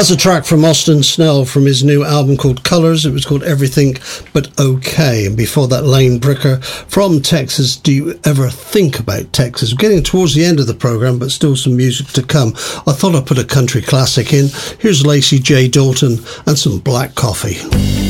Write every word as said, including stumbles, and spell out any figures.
That's a track from Austin Snell from his new album called Colours. It was called Everything But Okay. And before that, Lane Bricker from Texas. Do you ever think about Texas? We're getting towards the end of the programme, but still some music to come. I thought I'd put a country classic in. Here's Lacey J. Dalton and some Black Coffee.